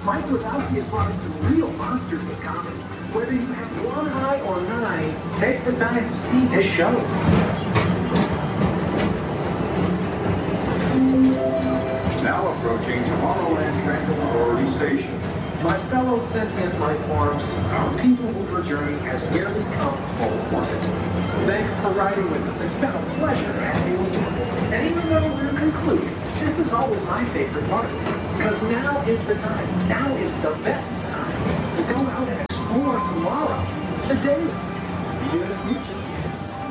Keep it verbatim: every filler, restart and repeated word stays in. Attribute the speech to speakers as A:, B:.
A: Mike Wazowski has brought in some real monsters of comedy. Whether you have one eye or nine, take the time to see this show.
B: Now approaching Tomorrowland Transit Authority Station.
A: My fellow sentient life forms, our People Mover journey has nearly come full orbit. Thanks for riding with us. It's been a pleasure having you. And even though we're concluding, this is always my favorite part. Because now is the time. Now is the best time to go out and explore tomorrow. Today. See you in the future.